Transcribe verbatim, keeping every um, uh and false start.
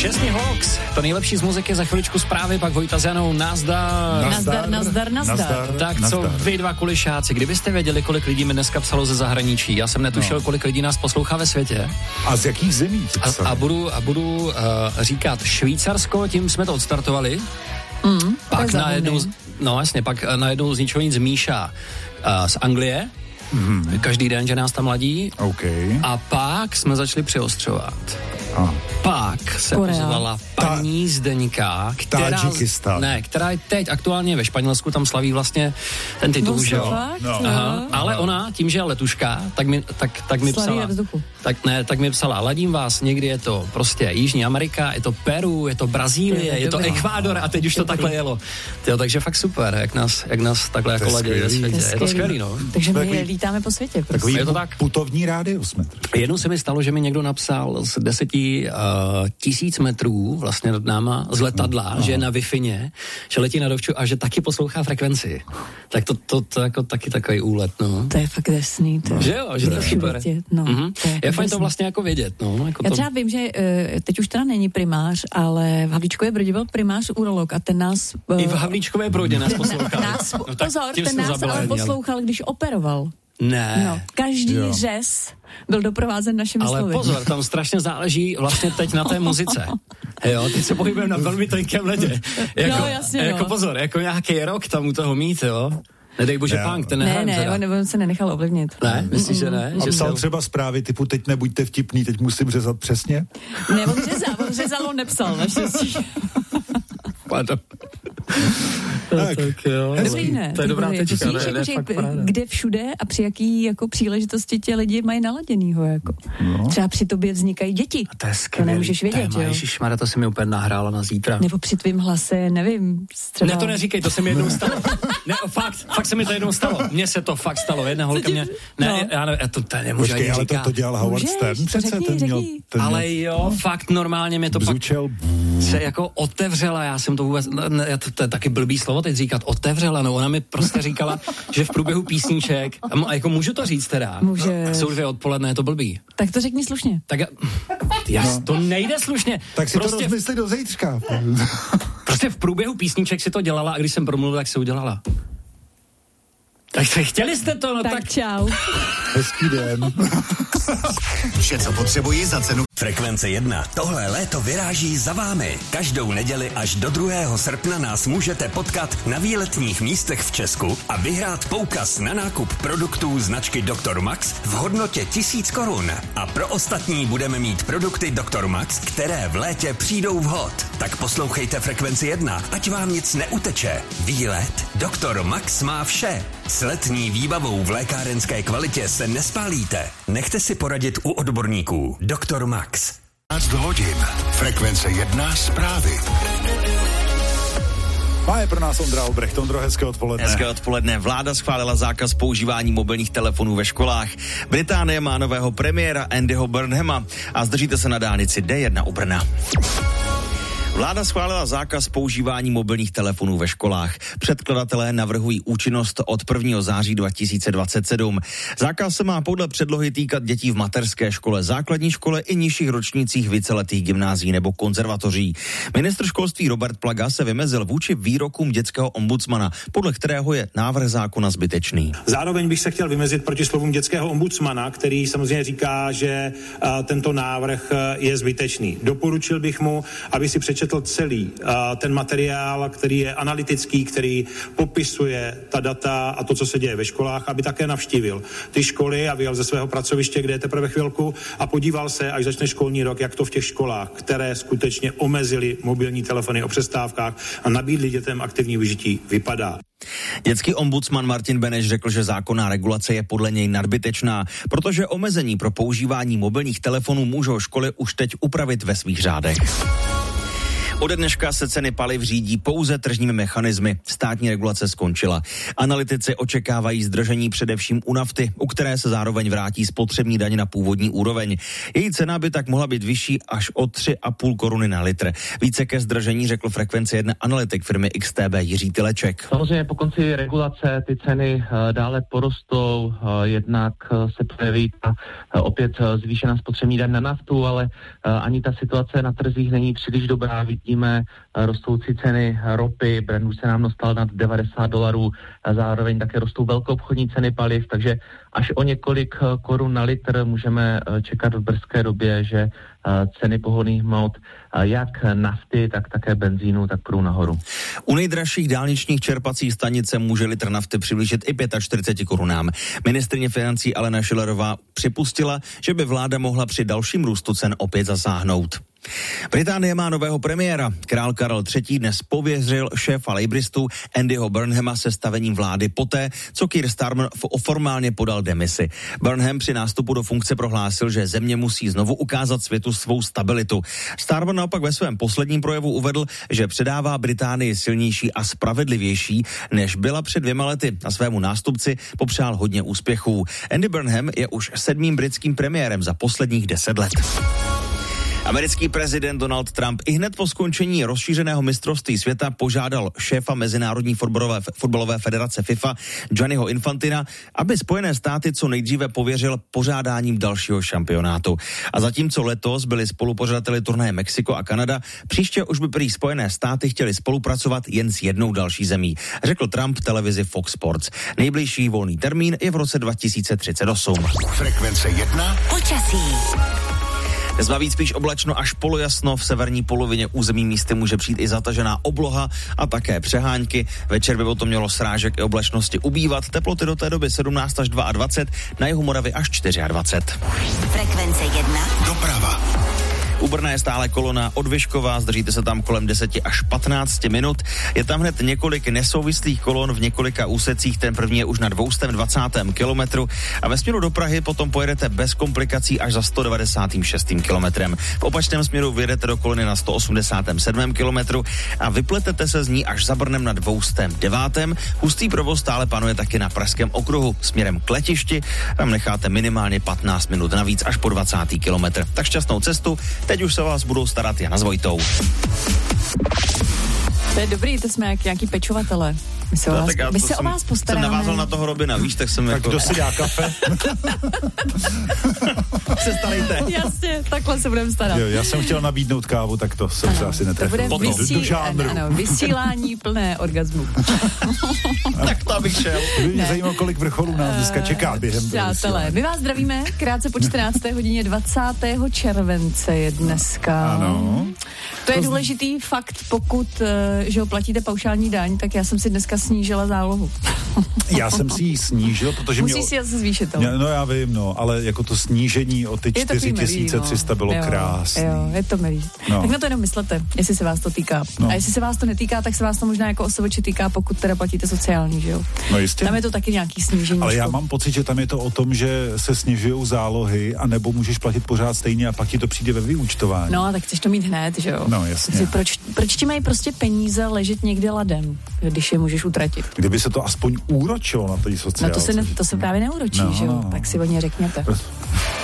Čestný Hawks, to nejlepší z muziky, za chviličku zprávy, pak Vojta s Janou, nazdar. Nazdar, nazdar, nazdar. nazdar. Tak nazdar. co vy dva kulišáci, kdybyste věděli, kolik lidí mi dneska psalo ze zahraničí, já jsem netušil, no. kolik lidí nás poslouchá ve světě. A z jakých zemí? A, a budu, a budu uh, říkat Švýcarsko, tím jsme to odstartovali. Mm, pak najednou, no jasně, pak najednou z ničeho nic Míša uh, z Anglie. Mm-hmm. Každý den, že nás tam ladí. Okay. A pak jsme začali přiostřovat. A. Pak se Korea. ozvala paní Ta, Zdeňka, která, ne, která je teď aktuálně ve Španělsku, tam slaví vlastně ten titul, no, že jo? No. Aha, ale ona, tím, že je letuška, tak mi, tak, tak mi slaví psala, tak ne, tak mi psala, ladím vás, někdy je to prostě Jižní Amerika, je to Peru, je to Brazílie, je, je to Ekvádor a teď už to takhle jelo. Tyjo, takže fakt super, jak nás, jak nás takhle jako ladí ve světě. Je to skvělý, no. Takže my lítáme po světě. Prostě. Takový je to tak. Putovní rádius metr. Jednou se mi stalo, že mi někdo napsal z deseti uh, tisíc metrů vlastně nad náma z letadla, uh, že je na Wi-Fi, že letí na dovču a že taky poslouchá frekvenci. Tak to, to, to jako taky takový úlet, no. To je fakt desný. To. Že jo, že to je super. No, mm-hmm. to je, je fajn to vlastně jako vědět, no. Jako Já to... třeba vím, že uh, teď už teda není primář, ale v Havlíčkové Brodě byl primář urolog a ten nás... Uh, I v Havlíčkové Brodě nás poslouchal. nás, no, tak pozor, ten nás ale poslouchal, když operoval. Ne. No, každý jo. řez byl doprovázen našimi ale slovy. Ale pozor, tam strašně záleží vlastně teď na té muzice. Jo, teď se pohybujeme na velmi tenkém ledě. Jako, no, jasně, jako no. pozor, jako nějaký rock tam u toho mít, jo. Nedej bože ne, punk, ten ne, nehrajem ne, teda. ne, on se nenechal ovlivnit. Ne, myslíš, že ne? A psal třeba zprávy typu teď nebuďte vtipný, teď musím řezat přesně? Ne, on řezal, on řezal, on nepsal, naštěstí. Pardon. Tak, tak jo. Dobrý, ne? To je dobrá tečka, ne, jako, ne, že, fakt kde všude a při jaký jako příležitosti tě lidi mají naladěnýho, jako. No. Třeba při tobě vznikají děti. A to je skvělý. To nemůžeš vědět, téma, jo. Ježišmarja, to si mi úplně nahrála na zítra. Nebo při tvým hlase, nevím. Třeba... Ne, to neříkej, to se mi jednou stalo. Ne, fakt, fakt se mi to jednou stalo. Mně se to fakt stalo. Jedna holka mě... Ne, no. já ne, to, to nemůžu Počkej, ale to, to dělal Howard Stern přece. Řekni, ten měl, ten ale měl, jo, no. fakt normálně mě to bzučel. Pak se jako otevřela, já jsem to vůbec... Ne, to, to je taky blbý slovo teď říkat, otevřela, no ona mi prostě říkala, že v průběhu písniček, a jako můžu to říct teda, Můžeš. Jsou dvě odpoledne, je to blbý. Tak to řekni slušně. Tak já, no. to nejde slušně. Tak si prostě to rozmysli do zítřka. Prostě v průběhu písniček si to dělala a když jsem promluvil, tak se udělala. Takže chtěli jste to, no tak... Tak čau. Hezký den. Vše, co potřebuji za cenu Frekvence jedna. Tohle léto vyráží za vámi. Každou neděli až do druhého srpna nás můžete potkat na výletních místech v Česku a vyhrát poukaz na nákup produktů značky doktor Max v hodnotě tisíc korun. A pro ostatní budeme mít produkty doktor Max, které v létě přijdou vhod. Tak poslouchejte Frekvenci jedna, ať vám nic neuteče. Výlet doktor Max má vše. S letní výbavou v lékárenské kvalitě se nespálíte. Nechte si poradit u odborníků. doktor Max. dvanáct hodin. Frekvence jedna zprávy. Má je pro nás Ondra Obrecht. Ondro, hezké odpoledne. Hezké odpoledne. Vláda schválila zákaz používání mobilních telefonů ve školách. Británie má nového premiéra Andyho Burnhama a zdržíte se na dálnici D jedna u Brna. Vláda schválila zákaz používání mobilních telefonů ve školách. Předkladatelé navrhují účinnost od prvního září dva tisíce dvacet sedm. Zákaz se má podle předlohy týkat dětí v mateřské škole, základní škole i nižších ročnících víceletých gymnázií nebo konzervatoří. Ministr školství Robert Plaga se vymezil vůči výrokům dětského ombudsmana, podle kterého je návrh zákona zbytečný. Zároveň bych se chtěl vymezit proti slovům dětského ombudsmana, který samozřejmě říká, že a, tento návrh je zbytečný. Doporučil bych mu, aby si přečetl celý a, ten materiál, který je analytický, který popisuje ta data a to, co se děje ve školách, aby také navštívil ty školy a vyjel ze svého pracoviště, kde je teprve chvilku, a podíval se, až začne školní rok, jak to v těch školách, které skutečně omezily mobilní telefony o přestávkách a nabídly dětem aktivní vyžití, vypadá. Dětský ombudsman Martin Beneš řekl, že zákonná regulace je podle něj nadbytečná, protože omezení pro používání mobilních telefonů můžou školy už teď upravit ve svých řádech. Ode dneška se ceny paliv řídí pouze tržními mechanismy. Státní regulace skončila. Analytici očekávají zdržení především u nafty, u které se zároveň vrátí spotřební daň na původní úroveň. Její cena by tak mohla být vyšší až o tři a půl koruny na litr. Více ke zdržení řekl Frekvence jedna analytik firmy X T B Jiří Tyleček. Samozřejmě po konci regulace ty ceny dále porostou, jednak se projeví ta opět zvýšená spotřební daň na naftu, ale ani ta situace na trzích není příliš dobrá. Vidíme rostoucí ceny ropy, Brent už se nám dostal nad devadesát dolarů, a zároveň také rostou velkoobchodní ceny paliv, takže až o několik korun na litr můžeme čekat v brzké době, že ceny pohonných hmot, jak nafty, tak také benzínu, tak půjdou nahoru. U nejdražších dálničních čerpacích stanic může litr nafty přiblížit i čtyřicet pět korunám. Ministryně financí Alena Schillerová připustila, že by vláda mohla při dalším růstu cen opět zasáhnout. Británie má nového premiéra. Král Karel třetí. dnes pověřil šéfa labouristů Andyho Burnhama sestavením vlády poté, co Keir Starmer formálně podal demisi. Burnham při nástupu do funkce prohlásil, že země musí znovu ukázat světu svou stabilitu. Starmer naopak ve svém posledním projevu uvedl, že předává Británii silnější a spravedlivější, než byla před dvěma lety, a svému nástupci popřál hodně úspěchů. Andy Burnham je už sedmým britským premiérem za posledních deset let. Americký prezident Donald Trump i hned po skončení rozšířeného mistrovství světa požádal šéfa Mezinárodní fotbalové, fotbalové federace FIFA Gianniho Infantina, aby Spojené státy co nejdříve pověřil pořádáním dalšího šampionátu. A zatímco letos byli spolupořadateli turnaje Mexiko a Kanada, příště už by prý Spojené státy chtěli spolupracovat jen s jednou další zemí, řekl Trump televizi Fox Sports. Nejbližší volný termín je v roce dva tisíce třicet osm. Frekvence jedna. Počasí. Dnes má víc spíš oblačno až polojasno, v severní polovině území místy může přijít i zatažená obloha a také přehánky. Večer by potom mělo srážek i oblačnosti ubývat, teploty do té doby sedmnáct až dvacet dva, na jihu Moravy až dvacet čtyři. Frekvence jedna. Doprava. U Brna je stále kolona od Vyškova, zdržíte se tam kolem deset až patnáct minut. Je tam hned několik nesouvislých kolon v několika úsecích, ten první je už na dvě stě dvacátém kilometru a ve směru do Prahy potom pojedete bez komplikací až za sto devadesátým šestým kilometrem. V opačném směru vyjedete do kolony na sto osmdesátém sedmém kilometru a vypletete se z ní až za Brnem na dvě stě devátém Hustý provoz stále panuje taky na Pražském okruhu směrem k letišti, tam necháte minimálně patnáct minut navíc až po dvacátý kilometr. Tak šťastnou cestu. Teď už se vás budou starat Jana s Vojtou. To je dobrý, to jsme jak nějaký pečovatele. My se, o vás, my se o vás postaráme. Jsem navázal na toho Robina, víš, tak jsem tak jako... kdo si dá kafe? Přestarejte. Jasně, takhle se budeme starat. Jo, já jsem chtěl nabídnout kávu, tak to jsem ano, se asi netrefil. To bude vysí... do, do žánru. Ano, vysílání plné orgazmu. Tak to bych šel. By mě zajímalo, kolik vrcholů nás dneska čeká během toho Přátelé, my vás zdravíme, krátce po čtrnácté hodině dvacátého července je dneska. Ano. To je důležitý fakt, pokud, že ho platíte paušální daň, tak já jsem si dneska snížila zálohu. Já jsem si ji snížil, protože Musíš mě... si asi zvýšit. Mě, no já vím, no, ale jako to snížení o ty čtyři tisíce tři sta no. bylo jo, krásný. Jo, je to milý. No. Tak na to jenom myslete, jestli se vás to týká. No. A jestli se vás to netýká, tak se vás to možná jako osoboči týká, pokud teda platíte sociální, že jo? No jistě. Tam je to taky nějaký snížení. Ale já mám pocit, že tam je to o tom, že se snižují zálohy, anebo můžeš platit pořád stejně a pak ti to přijde ve vyúčtování. No, tak chceš to mít hned, že jo? No, jasně. Proč, proč ti mají prostě peníze ležet někde ladem, když je můžeš utratit? Kdyby se to aspoň úročilo na té sociálce. No to se, ne, to se právě neúročí, no, že jo? Tak si o ně řekněte.